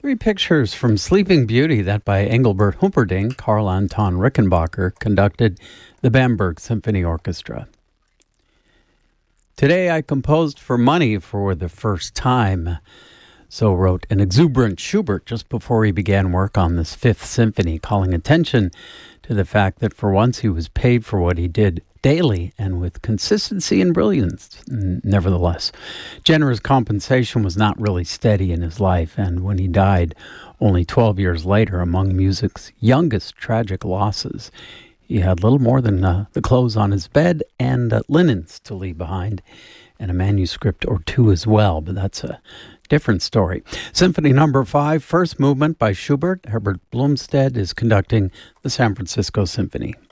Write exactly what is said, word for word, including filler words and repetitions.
Three pictures from Sleeping Beauty, that by Engelbert Humperdinck. Karl Anton Rickenbacker conducted the Bamberg Symphony Orchestra. Today I composed for money for the first time. So wrote an exuberant Schubert just before he began work on this Fifth Symphony, calling attention to the fact that for once he was paid for what he did daily and with consistency and brilliance. Nevertheless, generous compensation was not really steady in his life, and when he died only twelve years later, among music's youngest tragic losses, he had little more than uh, the clothes on his bed and uh, linens to leave behind, and a manuscript or two as well, but that's a different story. Symphony number five, first movement by Schubert. Herbert Blomstedt is conducting the San Francisco Symphony.